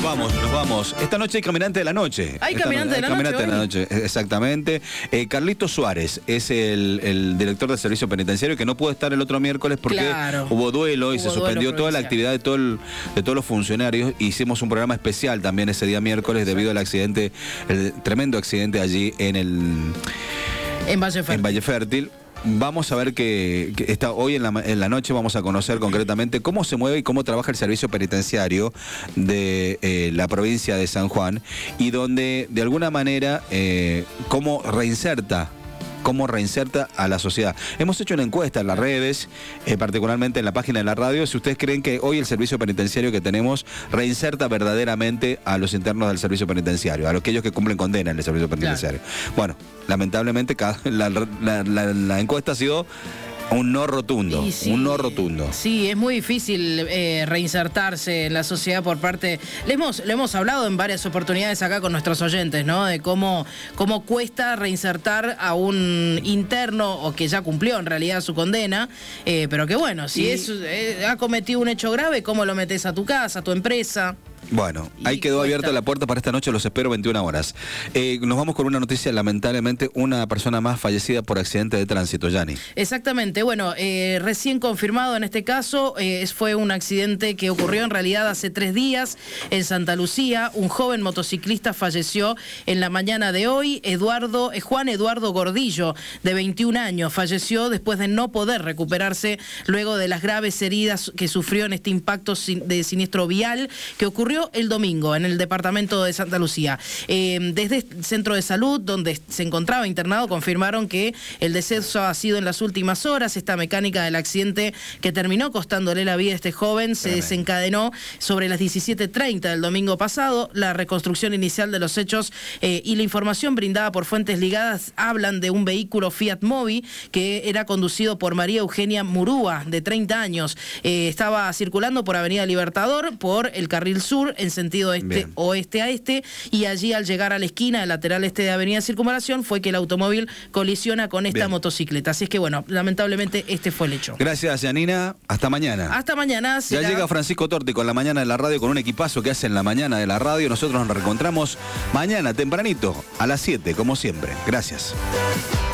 Nos vamos. Esta noche hay Caminante de la Noche. Hay Caminante de la Noche. Exactamente. Carlitos Suárez es el director del servicio penitenciario que no pudo estar el otro miércoles porque hubo duelo y se suspendió toda la actividad de todos los funcionarios. Hicimos un programa especial también ese día miércoles debido al accidente, el tremendo accidente allí en Valle Fértil. Vamos a ver que hoy en la noche vamos a conocer concretamente cómo se mueve y cómo trabaja el servicio penitenciario de la provincia de San Juan y donde de alguna manera cómo reinserta a la sociedad. Hemos hecho una encuesta en las redes, particularmente en la página de la radio, si ustedes creen que hoy el servicio penitenciario que tenemos reinserta verdaderamente a los internos del servicio penitenciario, a aquellos que cumplen condena en el servicio penitenciario. Claro. Bueno, lamentablemente la encuesta ha sido un no rotundo, un no rotundo. Sí, es muy difícil reinsertarse en la sociedad por parte... Le hemos hablado en varias oportunidades acá con nuestros oyentes, ¿no? De cómo cuesta reinsertar a un interno o que ya cumplió en realidad su condena, pero que bueno, si ha cometido un hecho grave, ¿cómo lo metes a tu casa, a tu empresa? Bueno, ahí quedó abierta la puerta para esta noche, los espero 21 horas. Nos vamos con una noticia, lamentablemente, una persona más fallecida por accidente de tránsito, Yani. Exactamente, bueno, recién confirmado en este caso, fue un accidente que ocurrió en realidad hace 3 días en Santa Lucía. Un joven motociclista falleció en la mañana de hoy. Juan Eduardo Gordillo, de 21 años, falleció después de no poder recuperarse luego de las graves heridas que sufrió en este impacto de siniestro vial que ocurrió el domingo en el departamento de Santa Lucía. Desde el centro de salud donde se encontraba internado confirmaron que el deceso ha sido en las últimas horas. Esta mecánica del accidente que terminó costándole la vida a este joven se desencadenó sobre las 17:30 del domingo pasado. La reconstrucción inicial de los hechos y la información brindada por fuentes ligadas hablan de un vehículo Fiat Mobi que era conducido por María Eugenia Murúa, de 30 años. Estaba circulando por Avenida Libertador por el carril sur en sentido oeste a este, y allí al llegar a la esquina del lateral este de Avenida Circunvalación fue que el automóvil colisiona con esta motocicleta. Así es que bueno, lamentablemente este fue el hecho. Gracias, Yanina. Hasta mañana. Hasta mañana. Ya llega Francisco Torti con la mañana de la radio, con un equipazo que hace en la mañana de la radio. Nosotros nos reencontramos mañana tempranito a las 7, como siempre. Gracias.